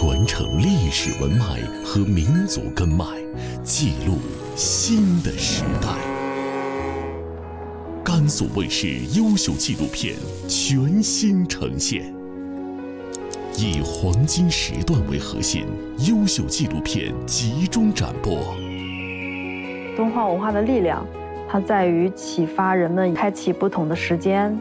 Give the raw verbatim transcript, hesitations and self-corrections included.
传承历史文脉和民族根脉，记录新的时代。甘肃卫视优秀纪录片全新呈现，以黄金时段为核心，优秀纪录片集中展播。 敦煌文化的力量，它在于启发人们开启不同的时间，